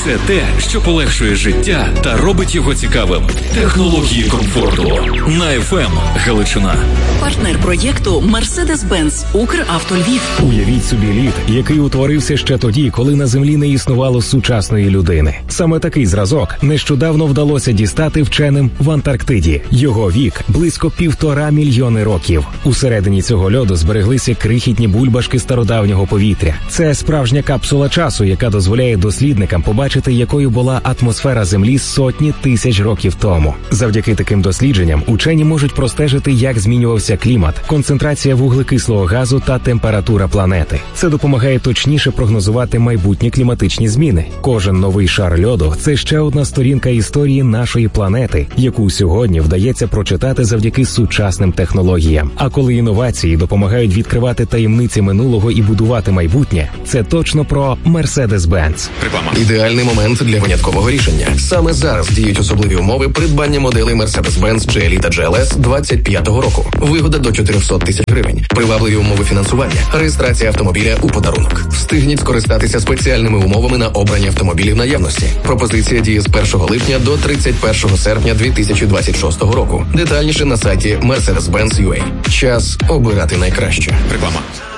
Все те, що полегшує життя та робить його цікавим. Технології комфорту. На FM Галичина. Партнер проєкту Mercedes-Benz Укравто Львів. Уявіть собі лід, який утворився ще тоді, коли на землі не існувало сучасної людини. Саме такий зразок нещодавно вдалося дістати вченим в Антарктиді. Його вік близько 1,5 мільйони років. Усередині цього льоду збереглися крихітні бульбашки стародавнього повітря. Це справжня капсула часу, яка дозволяє дослідникам побачити, якою була атмосфера Землі сотні тисяч років тому. Завдяки таким дослідженням учені можуть простежити, як змінювався клімат, концентрація вуглекислого газу та температура планети. Це допомагає точніше прогнозувати майбутні кліматичні зміни. Кожен новий шар льоду – це ще одна сторінка історії нашої планети, яку сьогодні вдається прочитати завдяки сучасним технологіям. А коли інновації допомагають відкривати таємниці минулого і будувати майбутнє, це точно про Mercedes-Benz. Реклама. Ідеальний момент для виняткового рішення. Саме зараз діють особливі умови придбання моделей Mercedes-Benz GLE та GLS 25-го року. Вигода до 400 тисяч гривень. Привабливі умови фінансування. Реєстрація автомобіля у подарунок. Встигніть скористатися спеціальними умовами на обрані автомобілі в наявності. Пропозиція діє з 1 липня до 31 серпня 2026 року. Детальніше на сайті Mercedes-Benz.ua. Час обирати найкраще. Реклама.